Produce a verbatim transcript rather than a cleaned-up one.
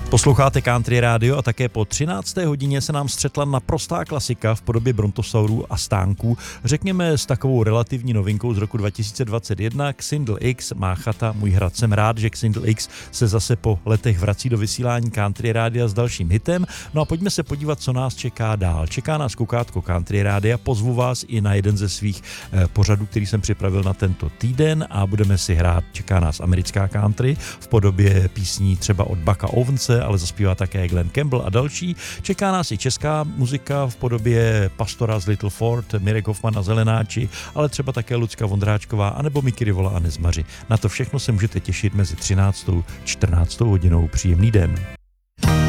Posloucháte Country Radio a také po třinácté hodině se nám střetla naprostá klasika v podobě brontosaurů a stánků, řekněme s takovou relativní novinkou z roku dva tisíce dvacet jedna. Xindl X má chata, můj hrad. Jsem rád, že Xindl X se zase po letech vrací do vysílání Country Rádia s dalším hitem. No a pojďme se podívat, co nás čeká dál. Čeká nás kukátko Country Rádia, pozvu vás i na jeden ze svých eh, pořadů, který jsem připravil na tento týden a budeme si hrát. Čeká nás americká country v podobě písní třeba od Bucka Owense, ale zaspívá také Glenn Campbell a další. Čeká nás i česká muzika v podobě Pastora z Little Ford, Mirek Hoffman a Zelenáči, ale třeba také Lucka Vondráčková anebo Miky Rivola a Nezmaři. Na to všechno se můžete těšit mezi třináctou a čtrnáctou hodinou. Příjemný den.